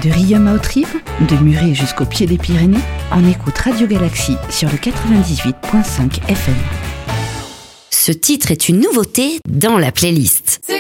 De Riom à Autrive, de Muret jusqu'au pied des Pyrénées, on écoute Radio Galaxie sur le 98.5 FM. Ce titre est une nouveauté dans la playlist. C'est